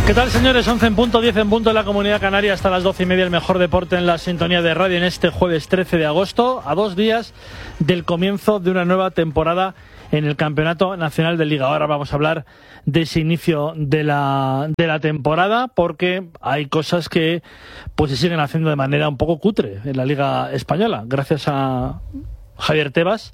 ¿Qué tal, señores? 11 en punto, 10 en punto en la Comunidad Canaria, hasta las 12:30, el mejor deporte en la sintonía de radio en este jueves 13 de agosto, a 2 días del comienzo de una nueva temporada en el Campeonato Nacional de Liga. Ahora vamos a hablar de ese inicio de la temporada, porque hay cosas que pues se siguen haciendo de manera un poco cutre en la Liga Española, gracias a Javier Tebas,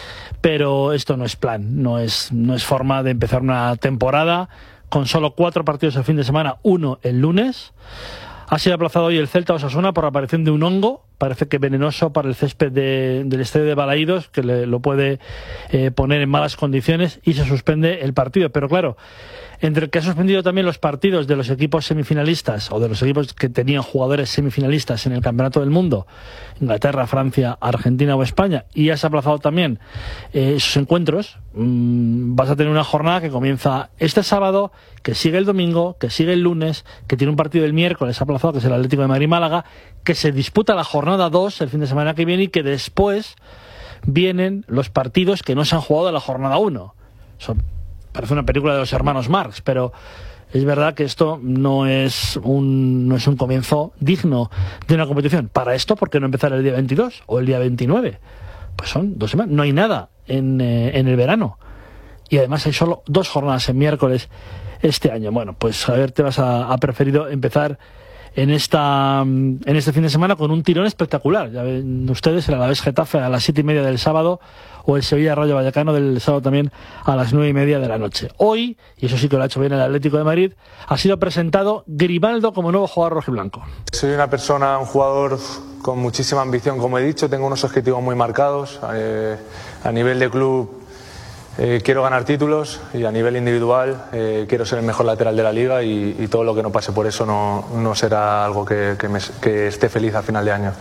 pero esto no es plan, no es forma de empezar una temporada con solo 4 partidos el fin de semana, 1 el lunes. Ha sido aplazado hoy el Celta Osasuna por la aparición de un hongo, parece que venenoso para el césped del estadio de Balaídos, que lo puede poner en malas condiciones, y se suspende el partido. Pero claro, entre el que ha suspendido también los partidos de los equipos semifinalistas, o de los equipos que tenían jugadores semifinalistas en el Campeonato del Mundo, Inglaterra, Francia, Argentina o España, y has aplazado también esos encuentros, vas a tener una jornada que comienza este sábado, que sigue el domingo, que sigue el lunes, que tiene un partido el miércoles aplazado, que es el Atlético de Madrid-Málaga, que se disputa la jornada 2 el fin de semana que viene, y que después vienen los partidos que no se han jugado de la jornada 1. Eso parece una película de los hermanos Marx, pero es verdad que esto no es un comienzo digno de una competición. Para esto, ¿por qué no empezar el día 22 o el día 29? Pues son 2 semanas, no hay nada en el verano. Y además hay solo 2 jornadas en miércoles este año. Bueno, pues a ver, Tebas ha preferido empezar en este fin de semana con un tirón espectacular. Ya ven ustedes, el Alavés Getafe a las 7:30 del sábado, o el Sevilla Rayo Vallecano del sábado también a las 9:30 de la noche. Hoy, y eso sí que lo ha hecho bien el Atlético de Madrid, ha sido presentado Grimaldo como nuevo jugador rojiblanco. Soy un jugador con muchísima ambición, como he dicho, tengo unos objetivos muy marcados. A nivel de club quiero ganar títulos, y a nivel individual quiero ser el mejor lateral de la liga, y todo lo que no pase por eso no será algo que esté feliz a final de año.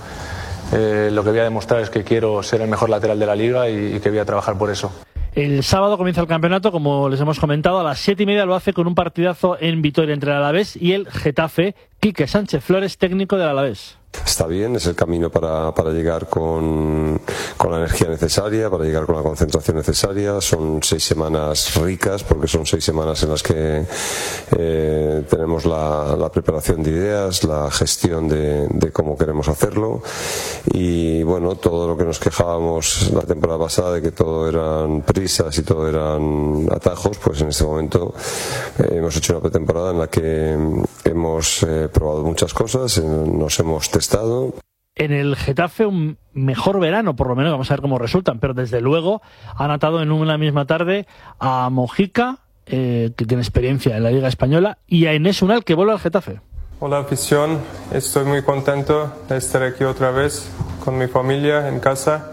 Lo que voy a demostrar es que quiero ser el mejor lateral de la liga y que voy a trabajar por eso. El sábado comienza el campeonato, como les hemos comentado, a las 7:30 lo hace con un partidazo en Vitoria entre el Alavés y el Getafe. Quique Sánchez Flores, técnico del Alavés. Está bien, es el camino para llegar con la energía necesaria, para llegar con la concentración necesaria. Son 6 semanas ricas, porque son 6 semanas en las que tenemos la preparación de ideas, la gestión de cómo queremos hacerlo, y bueno, todo lo que nos quejábamos la temporada pasada de que todo eran prisas y todo eran atajos, pues en este momento hemos hecho una pretemporada en la que hemos probado muchas cosas, nos hemos testado. En el Getafe un mejor verano, por lo menos, vamos a ver cómo resultan, pero desde luego han atado en una misma tarde a Mojica, que tiene experiencia en la Liga Española, y a Enes Unal, que vuelve al Getafe. Hola afición, estoy muy contento de estar aquí otra vez con mi familia en casa,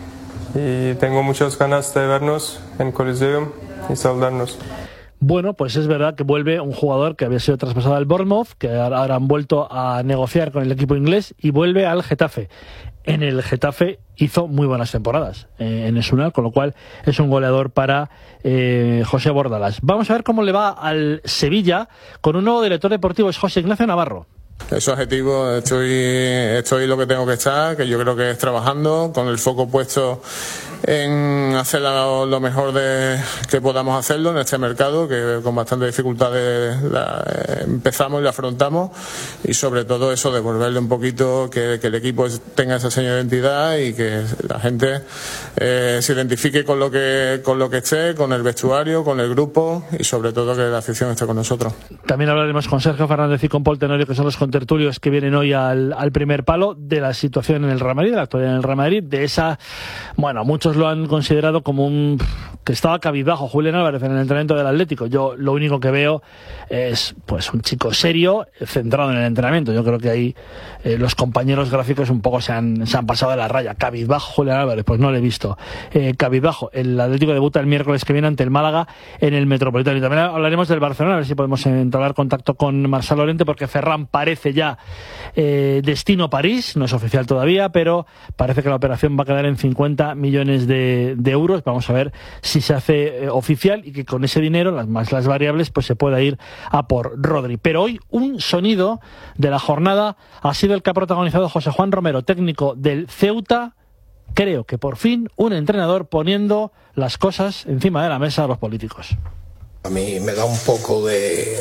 y tengo muchas ganas de vernos en Coliseum y saludarnos. Bueno, pues es verdad que vuelve un jugador que había sido traspasado al Bournemouth, que ahora han vuelto a negociar con el equipo inglés, y vuelve al Getafe. En el Getafe hizo muy buenas temporadas en Esunal, con lo cual es un goleador para José Bordalas. Vamos a ver cómo le va al Sevilla con un nuevo director deportivo, es José Ignacio Navarro. Es objetivo, estoy lo que tengo que estar, que yo creo que es trabajando, con el foco puesto en hacer lo mejor que podamos hacerlo en este mercado, que con bastantes dificultades empezamos y lo afrontamos, y sobre todo eso, devolverle un poquito, que el equipo tenga esa señal de identidad, y que la gente se identifique con lo que esté, con el vestuario, con el grupo, y sobre todo que la afición esté con nosotros. También hablaremos con Sergio Fernández y con Paul Tenorio, que son los contertulios que vienen hoy al primer palo, de la situación en el Real Madrid, de la actualidad en el Real Madrid, de esa, bueno, muchos lo han considerado como que estaba cabizbajo Julián Álvarez en el entrenamiento del Atlético. Yo lo único que veo es pues un chico serio, centrado en el entrenamiento. Yo creo que ahí los compañeros gráficos un poco se han pasado de la raya. Cabizbajo Julián Álvarez, pues no lo he visto. Cabizbajo, el Atlético debuta el miércoles que viene ante el Málaga en el Metropolitano. Y también hablaremos del Barcelona, a ver si podemos entablar contacto con Marcel Llorente, porque Ferran parece ya destino París, no es oficial todavía, pero parece que la operación va a quedar en 50 millones de euros. Vamos a ver si se hace oficial, y que con ese dinero, más las variables, pues se pueda ir a por Rodri. Pero hoy un sonido de la jornada ha sido el que ha protagonizado José Juan Romero, técnico del Ceuta. Creo que por fin un entrenador poniendo las cosas encima de la mesa a los políticos. A mí me da un poco de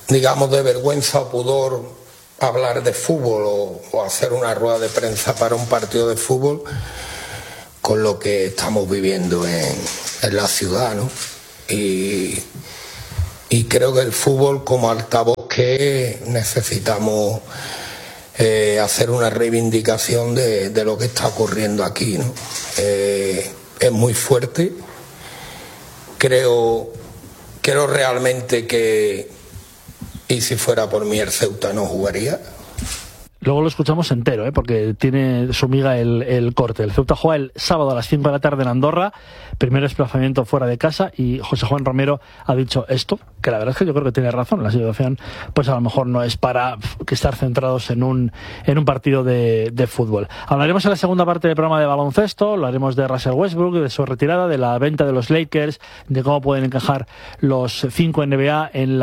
digamos, de vergüenza o pudor hablar de fútbol o hacer una rueda de prensa para un partido de fútbol con lo que estamos viviendo en la ciudad, ¿no? Y creo que el fútbol, como altavoz que necesitamos hacer una reivindicación de lo que está ocurriendo aquí, ¿no? Es muy fuerte. Creo realmente que, y si fuera por mí, el Ceuta no jugaría. Luego lo escuchamos entero, porque tiene su miga el corte. El Ceuta juega el sábado a las 5 de la tarde en Andorra, primer desplazamiento fuera de casa, y José Juan Romero ha dicho esto, que la verdad es que yo creo que tiene razón. La situación, pues a lo mejor no es para estar centrados en un partido de fútbol. Hablaremos en la segunda parte del programa de baloncesto, hablaremos de Russell Westbrook, de su retirada, de la venta de los Lakers, de cómo pueden encajar los 5 NBA en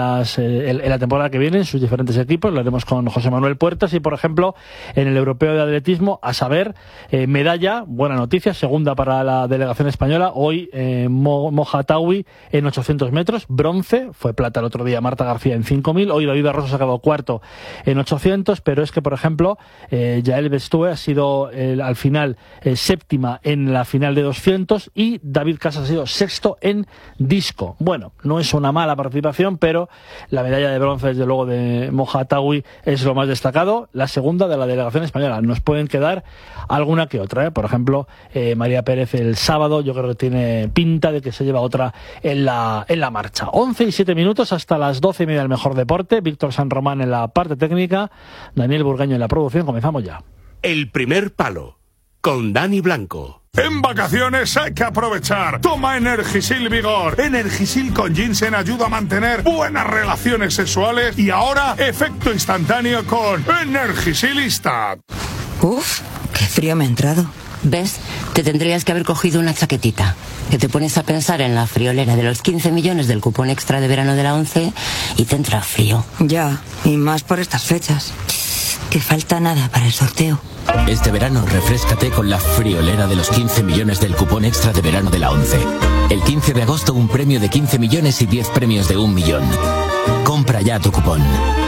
la temporada que viene en sus diferentes equipos. Lo haremos con José Manuel Puertas y, por ejemplo, en el europeo de atletismo, a saber, medalla, buena noticia, segunda para la delegación española, hoy Moja Ataui en 800 metros, bronce, fue plata el otro día Marta García en 5000, hoy David Barroso ha sacado cuarto en 800, pero es que, por ejemplo, Yael Bestue ha sido al final séptima en la final de 200 y David Casas ha sido sexto en disco. Bueno, no es una mala participación, pero la medalla de bronce, desde luego, de Moja Ataui es lo más destacado. La segunda de la delegación española. Nos pueden quedar alguna que otra, Por ejemplo, María Pérez el sábado, yo creo que tiene pinta de que se lleva otra en la marcha. 11 y 7 minutos hasta las 12:30 del mejor deporte. Víctor San Román en la parte técnica, Daniel Burgaño en la producción. Comenzamos ya. El primer palo, con Dani Blanco. En vacaciones hay que aprovechar. Toma Energisil Vigor. Energisil con ginseng ayuda a mantener buenas relaciones sexuales y ahora efecto instantáneo con Energisil Instant. Uf, qué frío me ha entrado. ¿Ves? Te tendrías que haber cogido una chaquetita. Que te pones a pensar en la friolera de los 15 millones del cupón extra de verano de la 11 y te entra frío. Ya, y más por estas fechas. Que falta nada para el sorteo. Este verano refréscate con la friolera de los 15 millones del cupón extra de verano de la 11. El 15 de agosto un premio de 15 millones y 10 premios de 1 millón. Compra ya tu cupón.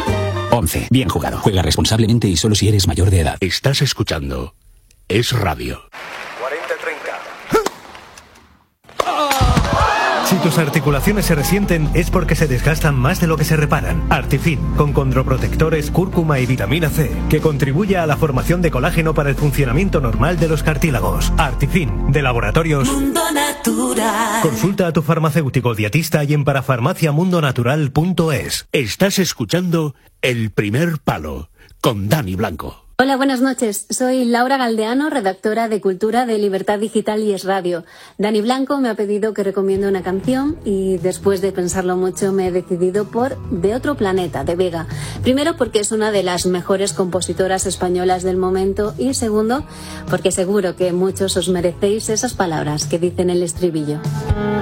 11. Bien jugado. Juega responsablemente y solo si eres mayor de edad. Estás escuchando Es Radio. 40-30. Si tus articulaciones se resienten es porque se desgastan más de lo que se reparan. Artifin, con condroprotectores, cúrcuma y vitamina C, que contribuye a la formación de colágeno para el funcionamiento normal de los cartílagos. Artifin, de Laboratorios Mundo Natural. Consulta a tu farmacéutico dietista y en parafarmaciamundonatural.es. Estás escuchando El primer palo, con Dani Blanco. Hola, buenas noches. Soy Laura Galdeano, redactora de Cultura de Libertad Digital y Es Radio. Dani Blanco me ha pedido que recomiende una canción y después de pensarlo mucho me he decidido por De otro planeta, de Vega. Primero porque es una de las mejores compositoras españolas del momento y segundo porque seguro que muchos os merecéis esas palabras que dicen el estribillo.